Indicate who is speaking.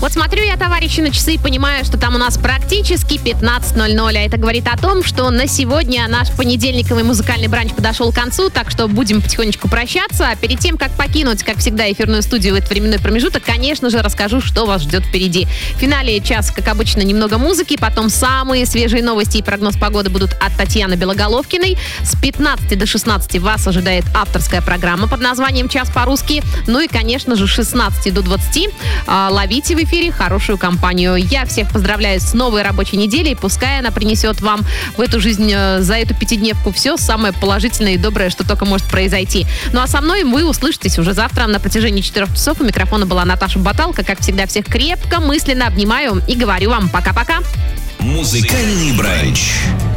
Speaker 1: Вот смотрю я, товарищи, на часы и понимаю, что там у нас практически 15:00. А это говорит о том, что на сегодня наш понедельниковый музыкальный бранч подошел к концу, так что будем потихонечку прощаться. А перед тем, как покинуть, как всегда, эфирную студию в этот временной промежуток, конечно же, расскажу, что вас ждет впереди. В финале час, как обычно, немного музыки, потом самые свежие новости и прогноз погоды будут от Татьяны Белоголовкиной. С 15 до 16 вас ожидает авторская программа под названием «Час по-русски». Ну и, конечно же, с 16 до 20 ловите в эфире хорошую компанию. Я всех поздравляю с новой рабочей неделей. Пускай она принесет вам в эту жизнь за эту пятидневку все самое положительное и доброе, что только может произойти. Ну а со мной вы услышитесь уже завтра на протяжении 4 часов. У микрофона была Наташа Баталка. Как всегда, всех крепко, мысленно обнимаю и говорю вам пока-пока.
Speaker 2: Музыкальный бранч.